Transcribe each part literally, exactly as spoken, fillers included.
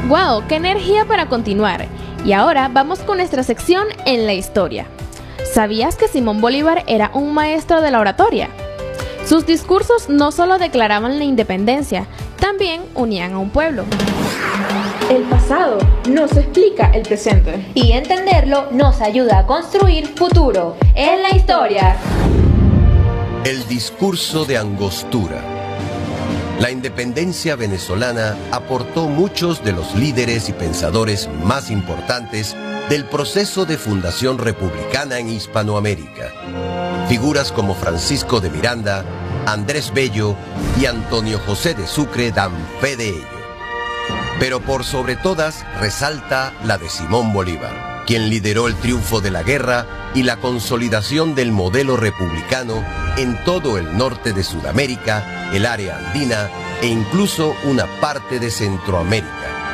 ¡Wow! ¡Qué energía para continuar! Y ahora vamos con nuestra sección en la historia. ¿Sabías que Simón Bolívar era un maestro de la oratoria? Sus discursos no solo declaraban la independencia, también unían a un pueblo. El pasado nos explica el presente. Y entenderlo nos ayuda a construir futuro en la historia. El discurso de Angostura. La independencia venezolana aportó muchos de los líderes y pensadores más importantes del proceso de fundación republicana en Hispanoamérica. Figuras como Francisco de Miranda, Andrés Bello y Antonio José de Sucre dan fe de ello. Pero por sobre todas resalta la de Simón Bolívar, quien lideró el triunfo de la guerra y la consolidación del modelo republicano en todo el norte de Sudamérica, el área andina e incluso una parte de Centroamérica.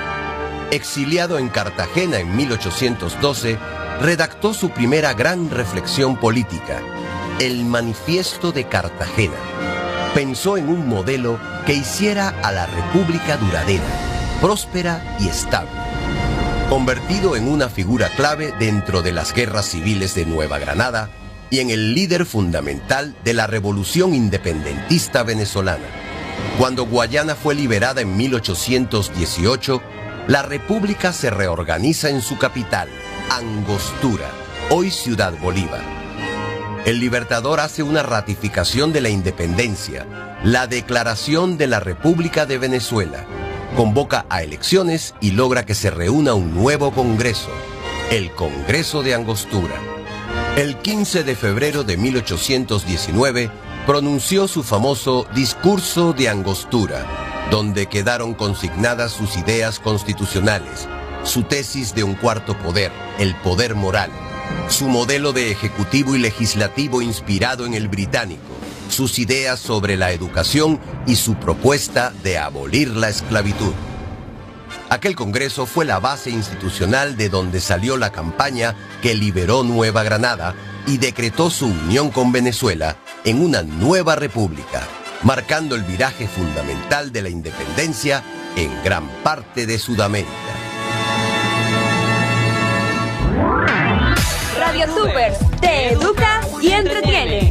Exiliado en Cartagena en mil ochocientos doce, redactó su primera gran reflexión política, el Manifiesto de Cartagena. Pensó en un modelo que hiciera a la República duradera, próspera y estable. Convertido en una figura clave dentro de las guerras civiles de Nueva Granada y en el líder fundamental de la revolución independentista venezolana. Cuando Guayana fue liberada en mil ochocientos dieciocho, la República se reorganiza en su capital, Angostura, hoy Ciudad Bolívar. El Libertador hace una ratificación de la independencia, la Declaración de la República de Venezuela, convoca a elecciones y logra que se reúna un nuevo Congreso, el Congreso de Angostura. El quince de febrero de mil ochocientos diecinueve pronunció su famoso Discurso de Angostura, donde quedaron consignadas sus ideas constitucionales, su tesis de un cuarto poder, el poder moral, su modelo de ejecutivo y legislativo inspirado en el británico, sus ideas sobre la educación y su propuesta de abolir la esclavitud. Aquel congreso fue la base institucional de donde salió la campaña que liberó Nueva Granada y decretó su unión con Venezuela en una nueva república, marcando el viraje fundamental de la independencia en gran parte de Sudamérica. Radio Supers te educa y entretiene.